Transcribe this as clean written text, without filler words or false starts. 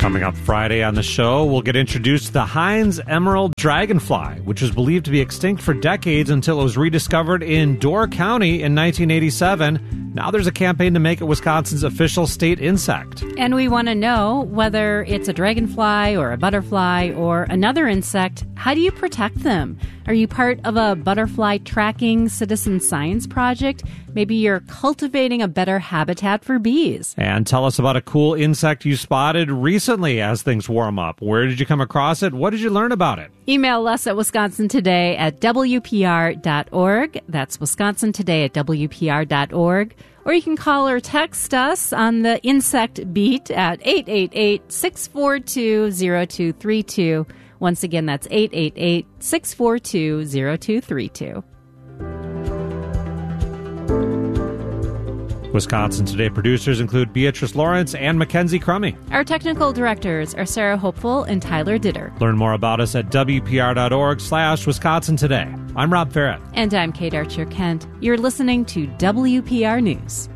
Coming up Friday on the show, we'll get introduced to the Heinz emerald dragonfly, which was believed to be extinct for decades until it was rediscovered in Door County in 1987. Now there's a campaign to make it Wisconsin's official state insect. And we want to know whether it's a dragonfly or a butterfly or another insect, how do you protect them? Are you part of a butterfly tracking citizen science project? Maybe you're cultivating a better habitat for bees. And tell us about a cool insect you spotted recently as things warm up. Where did you come across it? What did you learn about it? Email us at wisconsintoday@wpr.org. That's wisconsintoday@wpr.org. Or you can call or text us on the Insect Beat at 888-642-0232. Once again, that's 888-642-0232. Wisconsin Today producers include Beatrice Lawrence and Mackenzie Crummy. Our technical directors are Sarah Hopeful and Tyler Ditter. Learn more about us at wpr.org/Wisconsin Today. I'm Rob Farrett. And I'm Kate Archer-Kent. You're listening to WPR News.